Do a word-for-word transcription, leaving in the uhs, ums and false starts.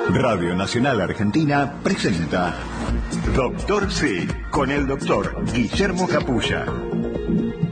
Radio Nacional Argentina presenta Doctor C con el doctor Guillermo Capulla.